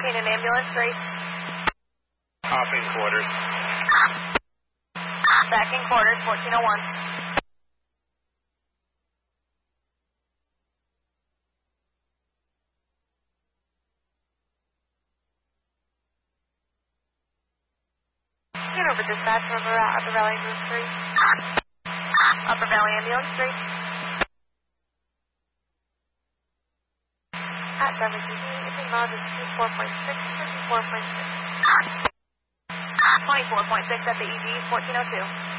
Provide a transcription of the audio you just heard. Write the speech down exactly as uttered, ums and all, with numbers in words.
need an ambulance, three. Hopping quarters. Back in quarters, fourteen oh one. Get over dispatch over uh, Upper Valley Group three. Upper Valley Ambulance three. At seventeen, using log is twenty-four point six, twenty-four point six. twenty-four point six at the E D, fourteen oh two.